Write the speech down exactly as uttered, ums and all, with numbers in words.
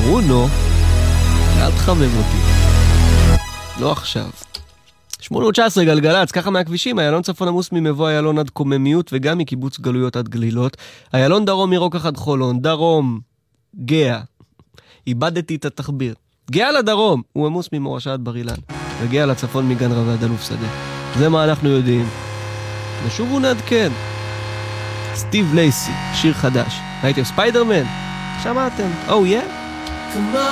ברונו, אל תחמם אותי. לא עכשיו. שמונה תשע עשרה גלגלץ, ככה מהכבישים, איילון צפון עמוס ממבוא איילון עד קוממיות, וגם מקיבוץ גלויות עד גלילות. איילון דרום מרוק עד חולון, דרום, גאה. איבדתי את התחביר. גאה לדרום, הוא עמוס ממורשה עד בר אילן, וגאה לצפון מגן רבי עד אלוף שדה. זה מה אנחנו יודעים. נשוב ונעדכן. סטיב לייסי, שיר חדש. ראיתם ספיידרמן? שמעתם? Oh yeah?